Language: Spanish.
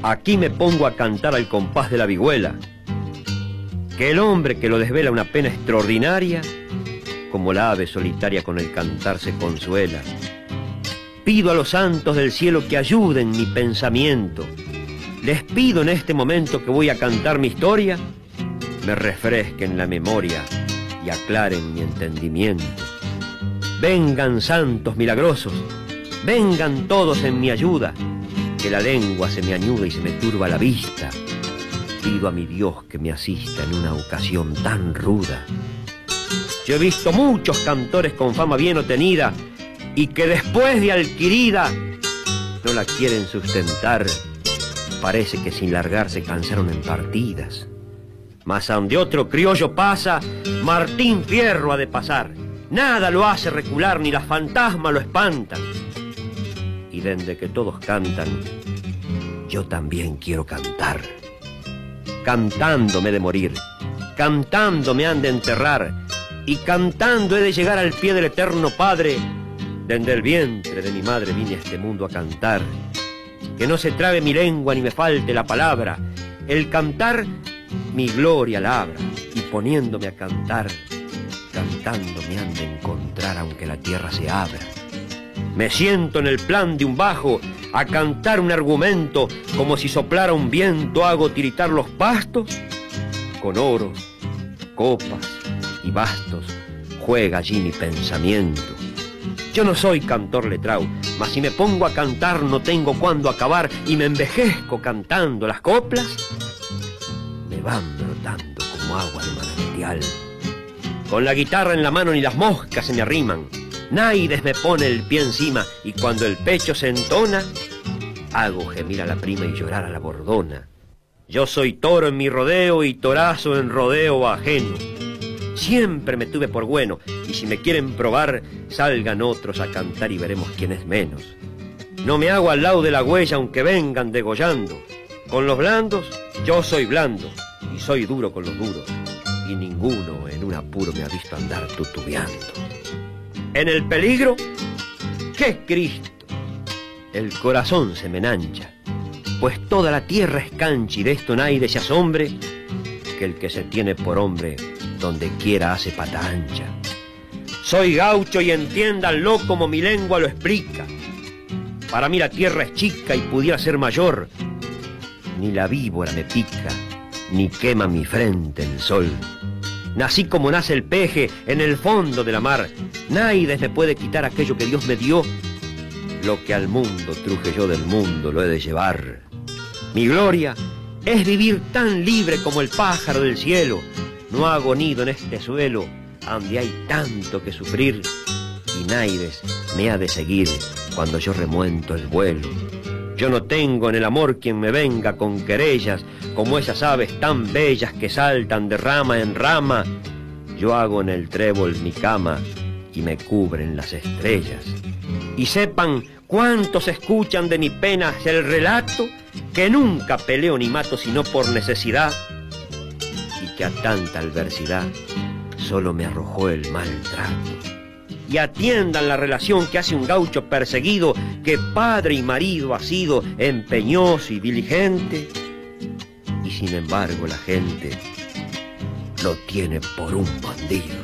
Aquí me pongo a cantar al compás de la vihuela, que el hombre que lo desvela una pena extraordinaria, como la ave solitaria con el cantar se consuela. Pido a los santos del cielo que ayuden mi pensamiento. Les pido en este momento que voy a cantar mi historia, me refresquen la memoria y aclaren mi entendimiento. Vengan santos milagrosos, vengan todos en mi ayuda, que la lengua se me añuda y se me turba la vista. Pido a mi Dios que me asista en una ocasión tan ruda. Yo he visto muchos cantores con fama bien obtenida y que después de adquirida no la quieren sustentar. Parece que sin largar se cansaron en partidas. Mas a donde otro criollo pasa, Martín Fierro ha de pasar. Nada lo hace recular, ni las fantasmas lo espantan. Y desde que todos cantan, yo también quiero cantar. Cantando me he de morir, cantando me han de enterrar, y cantando he de llegar al pie del eterno Padre. Desde el vientre de mi madre vine a este mundo a cantar. Que no se trabe mi lengua ni me falte la palabra. El cantar mi gloria labra, y poniéndome a cantar, cantando me han de encontrar aunque la tierra se abra. Me siento en el plan de un bajo a cantar un argumento, como si soplara un viento hago tiritar los pastos. Con oros, copas y bastos juega allí mi pensamiento. Yo no soy cantor letrao, mas si me pongo a cantar no tengo cuándo acabar y me envejezco cantando las coplas. Me van brotando como agua de manantial. Con la guitarra en la mano ni las moscas se me arriman. Naides me pone el pie encima y cuando el pecho se entona, hago gemir a la prima y llorar a la bordona. Yo soy toro en mi rodeo y torazo en rodeo ajeno. Siempre me tuve por bueno y si me quieren probar, salgan otros a cantar y veremos quién es menos. No me hago al lado de la huella aunque vengan degollando. Con los blandos yo soy blando y soy duro con los duros. Y ninguno en un apuro me ha visto andar tutubeando. En el peligro, ¡qué Cristo! El corazón se me enancha, pues toda la tierra es cancha y de esto nadie se asombre, que el que se tiene por hombre donde quiera hace pata ancha. Soy gaucho y entiéndanlo como mi lengua lo explica. Para mí la tierra es chica y pudiera ser mayor. Ni la víbora me pica, ni quema mi frente el sol. Nací como nace el peje en el fondo de la mar. Naides me puede quitar aquello que Dios me dio. Lo que al mundo truje yo del mundo lo he de llevar. Mi gloria es vivir tan libre como el pájaro del cielo. No hago nido en este suelo, donde hay tanto que sufrir. Y naides me ha de seguir cuando yo remuento el vuelo. Yo no tengo en el amor quien me venga con querellas, como esas aves tan bellas que saltan de rama en rama. Yo hago en el trébol mi cama y me cubren las estrellas. Y sepan cuántos escuchan de mi pena el relato, que nunca peleo ni mato sino por necesidad, y que a tanta adversidad solo me arrojó el maltrato. Y atiendan la relación que hace un gaucho perseguido, que padre y marido ha sido empeñoso y diligente, y sin embargo la gente lo tiene por un bandido.